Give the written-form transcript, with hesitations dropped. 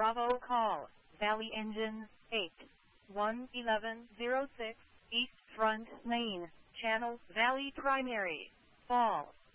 Bravo call, Valley Engine, 8-1-11-06, East Front Lane, Channel Valley Primary, Fall.